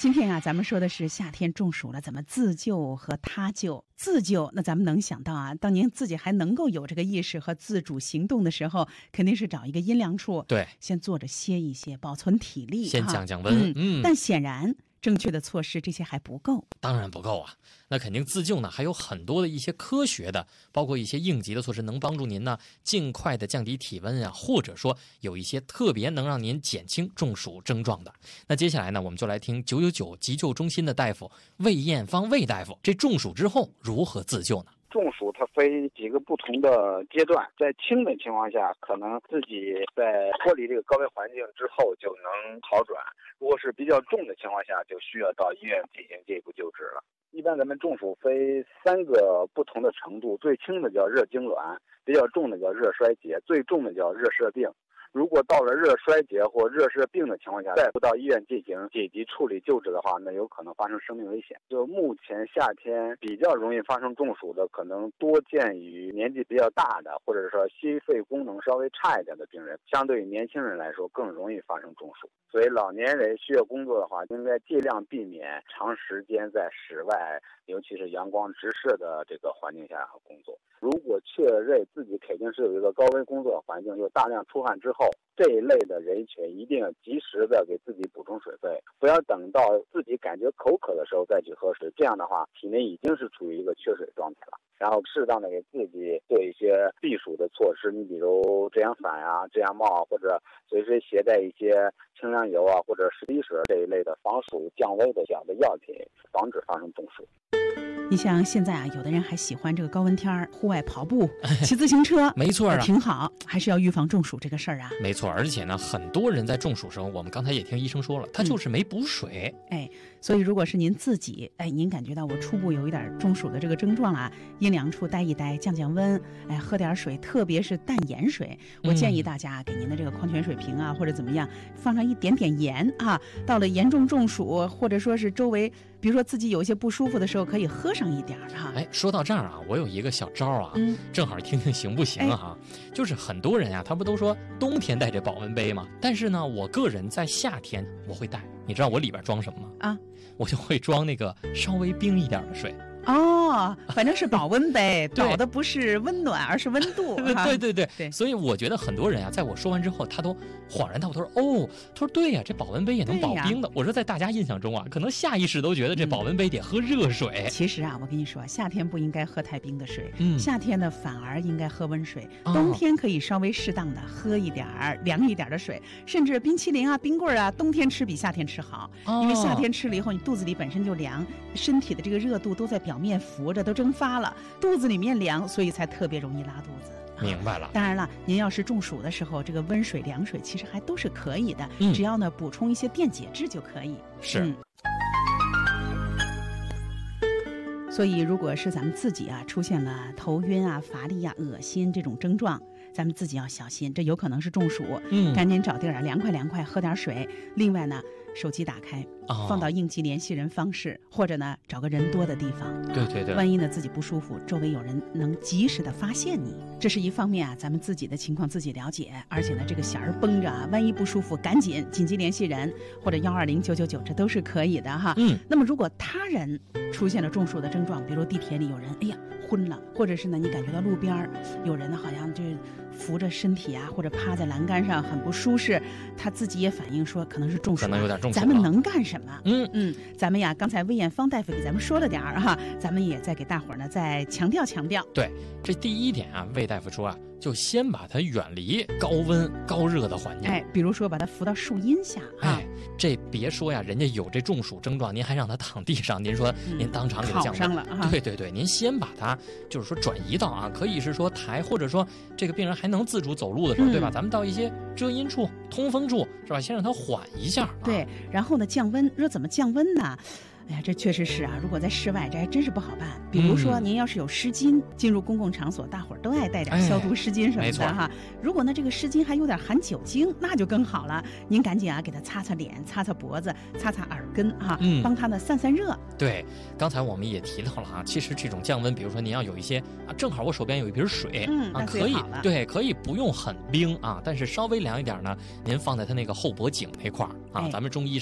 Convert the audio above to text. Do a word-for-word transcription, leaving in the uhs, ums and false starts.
今天啊，咱们说的是夏天中暑了怎么自救和他救。自救，那咱们能想到啊，当您自己还能够有这个意识和自主行动的时候，肯定是找一个阴凉处， 对， 先坐着歇一歇，保存体力， 先降降温。 嗯， 嗯但显然正确的措施这些还不够。 当然不够啊，那肯定自救呢还有很多的一些科学的，包括一些应急的措施，能帮助您呢尽快的降低体温啊，或者说有一些特别能让您减轻中暑症状的。那接下来呢，我们就来听九九九急救中心的大夫魏艳芳魏大夫，这中暑之后如何自救呢？ 中暑它分几个不同的阶段，在轻的情况下，可能自己在脱离这个高危环境之后就能好转；如果是比较重的情况下，就需要到医院进行进一步救治了。一般咱们中暑分三个不同的程度，最轻的叫热痉挛，比较重的叫热衰竭，最重的叫热射病。如果到了热衰竭或热射病的情况下，再不到医院进行紧急处理救治的话，那有可能发生生命危险。就目前夏天比较容易发生中暑的，可能多见于年纪比较大的，或者说心肺功能稍微差一点的病人，相对于年轻人来说更容易发生中暑。所以老年人需要工作的话，应该尽量避免长时间在室外，尤其是阳光直射的这个环境下工作。如果确认自己肯定是有一个高危工作环境，有大量出汗之后，这一类的人群一定要及时的给自己补充水分，不要等到自己感觉口渴的时候再去喝水，这样的话体内已经是处于一个缺水状态了。然后适当的给自己做一些避暑的措施，你比如遮阳伞啊、遮阳帽，或者随时携带一些清凉油啊，或者十滴水这一类的防暑降温的小的药品，防止发生中暑。 你像现在啊，有的人还喜欢这个高温天儿，户外跑步、骑自行车， 没错啊， 挺好，还是要预防中暑这个事儿啊。 没错，而且呢，很多人在中暑时候，我们刚才也听医生说了，他就是没补水。 嗯、哎，所以如果是您自己，哎，您感觉到我初步有一点中暑的这个症状了，阴凉处待一待，降降温，哎，喝点水，特别是淡盐水。我建议大家给您的这个矿泉水瓶啊，或者怎么样，放上一点点盐啊。到了严重中暑，或者说是周围，比如说自己有一些不舒服的时候，可以喝上一点哈。 哎，说到这儿啊，我有一个小招啊， 嗯、 正好听听行不行啊？哎、就是很多人呀、啊，他不都说冬天带这保温杯吗？但是呢，我个人在夏天我会带，你知道我里边装什么吗？ 啊， 我就会装那个稍微冰一点的水。 哦，反正是保温杯，保的不是温暖，而是温度。 对对对对， 所以我觉得很多人啊，在我说完之后，他都恍然大悟，他说：“哦，他说对呀、啊，这保温杯也能保冰的。”我说，在大家印象中啊，可能下意识都觉得这保温杯得喝热水。 嗯、其实啊，我跟你说，夏天不应该喝太冰的水， 嗯，夏天呢反而应该喝温水，哦、冬天可以稍微适当的喝一点儿凉一点的水，甚至冰淇淋啊、冰棍啊，冬天吃比夏天吃好，哦、因为夏天吃了以后，你肚子里本身就凉，身体的这个热度都在表面浮着，都蒸发了，肚子里面凉，所以才特别容易拉肚子。 明白了。 当然了，您要是中暑的时候，这个温水、凉水其实还都是可以的，嗯、只要呢补充一些电解质就可以。 是。嗯所以，如果是咱们自己啊出现了头晕啊、乏力啊、恶心这种症状，咱们自己要小心，这有可能是中暑。 嗯， 赶紧找地儿啊，凉快凉快，喝点水。另外呢，手机打开， 哦、 放到应急联系人方式，或者呢找个人多的地方。 对对对。 万一呢自己不舒服，周围有人能及时的发现你，这是一方面啊，咱们自己的情况自己了解，而且呢这个弦儿绷着啊，万一不舒服，赶紧紧急联系人或者幺二零九九九，这都是可以的哈。 嗯。 那么如果他人出现了中暑的症状，比如地铁里有人，哎呀昏了，或者是呢你感觉到路边有人呢好像就扶着身体啊，或者趴在栏杆上很不舒适，他自己也反映说可能是中暑， 可能有点中暑。 咱们能干什么？ 嗯嗯，咱们呀，刚才魏艳芳大夫给咱们说了点儿哈，咱们也再给大伙儿呢再强调强调。 对，这第一点啊，魏大夫说啊，就先把它远离高温高热的环境。 哎，比如说把它扶到树荫下。啊、 哎，这别说呀，人家有这中暑症状，您还让他躺地上，您说您当场给他降温、 嗯、上了啊？ 对对对，您先把它就是说转移到啊，可以是说抬，或者说这个病人还能自主走路的时候，嗯、对吧？咱们到一些遮阴处、通风处，是吧？先让他缓一下。 对， 啊、 然后呢，降温。说怎么降温呢？哎呀，这确实是啊！如果在室外，这还真是不好办。比如说，您要是有湿巾，进入公共场所，大伙儿都爱带点消毒湿巾什么的哈。如果呢，这个湿巾还有点含酒精，那就更好了。您赶紧啊，给它擦擦脸、擦擦脖子、擦擦耳根哈， 嗯、 帮它呢散散热。 对，刚才我们也提到了啊，其实这种降温，比如说您要有一些啊，正好我手边有一瓶水， 嗯， 啊，可以，对，可以不用很冰啊，但是稍微凉一点呢，您放在它那个后脖颈那块儿啊，哎、咱们中医